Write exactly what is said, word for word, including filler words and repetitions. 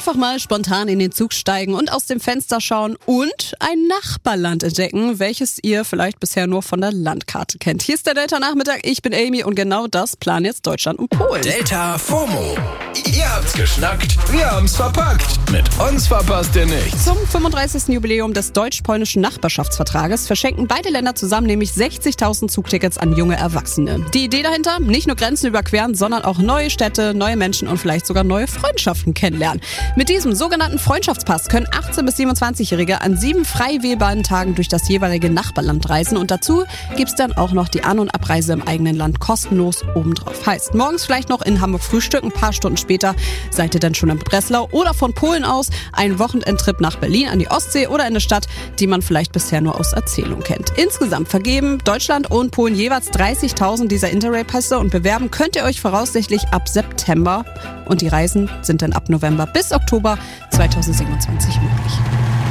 Einfach mal spontan in den Zug steigen und aus dem Fenster schauen und ein Nachbarland entdecken, welches ihr vielleicht bisher nur von der Landkarte kennt. Hier ist der Delta-Nachmittag, ich bin Amy und genau das planen jetzt Deutschland und Polen. Delta FOMO. Ihr habt's geschnackt, wir haben's verpackt. Mit uns verpasst ihr nichts. Zum fünfunddreißigsten Jubiläum des deutsch-polnischen Nachbarschaftsvertrages verschenken beide Länder zusammen nämlich sechzigtausend Zugtickets an junge Erwachsene. Die Idee dahinter? Nicht nur Grenzen überqueren, sondern auch neue Städte, neue Menschen und vielleicht sogar neue Freundschaften kennenlernen. Mit diesem sogenannten Freundschaftspass können achtzehn- bis siebenundzwanzigjährige an sieben frei wählbaren Tagen durch das jeweilige Nachbarland reisen und dazu gibt's dann auch noch die An- und Abreise im eigenen Land kostenlos obendrauf. Heißt, morgens vielleicht noch in Hamburg frühstücken, ein paar Stunden später seid ihr dann schon in Breslau oder von Polen aus ein Wochenendtrip nach Berlin an die Ostsee oder in eine Stadt, die man vielleicht bisher nur aus Erzählung kennt. Insgesamt vergeben Deutschland und Polen jeweils dreißigtausend dieser Interrail-Pässe und bewerben könnt ihr euch voraussichtlich ab September und die Reisen sind dann ab November bis Oktober zweitausendsiebenundzwanzig möglich.